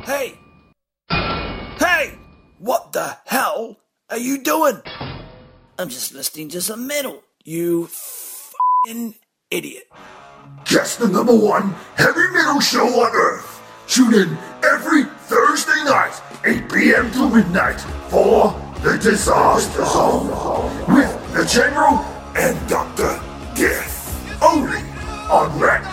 Hey! Hey! What the hell are you doing? I'm just listening to some metal, you f***ing idiot. Just the number one heavy metal show on Earth. Tune in every Thursday night, 8 p.m. to midnight, for The Disaster Zone with the General and Dr. Death. Only on Rat